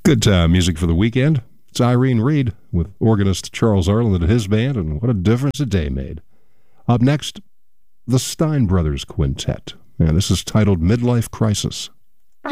Good music for the weekend. It's Irene Reed with organist Charles Arland and his band, and what a difference a day made. Up next, the Stein Brothers Quintet. And this is titled Midlife Crisis.